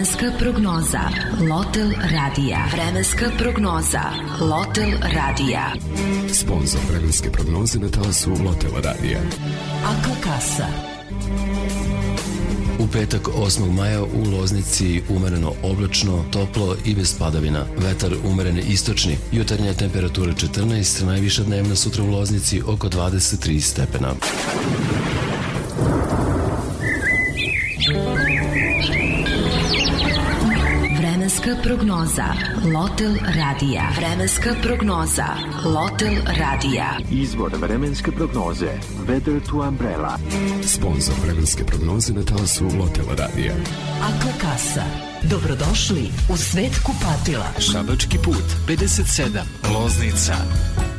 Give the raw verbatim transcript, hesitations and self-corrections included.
Vremenska prognoza Lotel Radija. Vremenska prognoza Lotel Radija. Sponzor vremenske prognoze na talasu Lotel Radija. Akla kasa. U petak osmog maja u Loznici umereno oblačno, toplo i bez padavina. Vetar umeren istočni. Jutarnja temperatura četrnaest, najviša dnevna sutra u Loznici oko dvadeset tri stepena. Vremenska prognoza Lotel Radija. Vremenska prognoza Lotel Radija. Izvor vremenske prognoze Weather to Umbrella. Sponzor vremenske prognoze na talasu Lotel Radija. Akla kasa. Dobrodošli u svet kupatila. Šabački put pedeset sedam, Loznica.